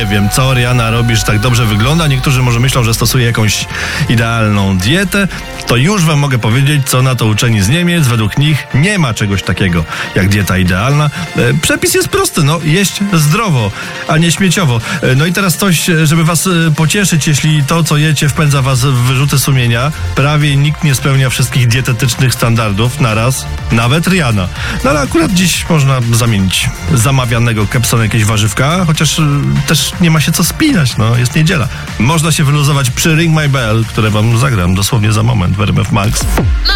wiem, co Rihanna robi, że tak dobrze wygląda. Niektórzy może myślą, że stosuje jakąś idealną dietę. To już wam mogę powiedzieć, co na to uczeni z Niemiec. Według nich nie ma czegoś takiego jak dieta idealna. Przepis jest prosty, jeść zdrowo, a nie śmieciowo. No i teraz coś, żeby was pocieszyć, jeśli to, co jecie, wpędza was w wyrzuty sumienia. Prawie nikt nie spełnia wszystkich dietetycznych standardów naraz, nawet Rihanna. No ale akurat dziś można zamienić zamawianego kepsa na jakieś warzywka, chociaż też nie ma się co spinać, jest niedziela. Można się wyluzować przy Ring My Bell, które wam zagram dosłownie za moment w RMF Max.